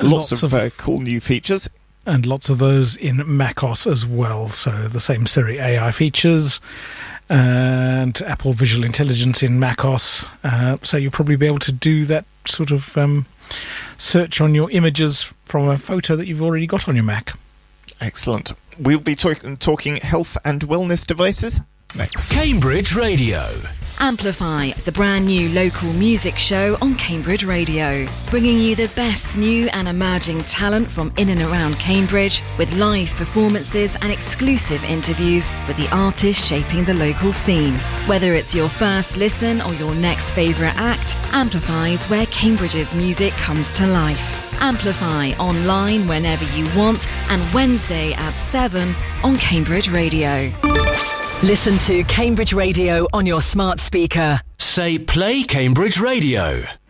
Lots of cool new features. And lots of those in macOS as well. So the same Siri AI features and Apple Visual Intelligence in macOS. So you'll probably be able to do that sort of search on your images from a photo that you've already got on your Mac. Excellent. We'll be talking health and wellness devices next. Cambridge Radio. Amplify is the brand new local music show on Cambridge Radio, bringing you the best new and emerging talent from in and around Cambridge, with live performances and exclusive interviews with the artists shaping the local scene. Whether it's your first listen or your next favourite act, Amplify is where Cambridge's music comes to life. Amplify online whenever you want, and Wednesday at 7 on Cambridge Radio. Listen to Cambridge Radio on your smart speaker. Say Play Cambridge Radio.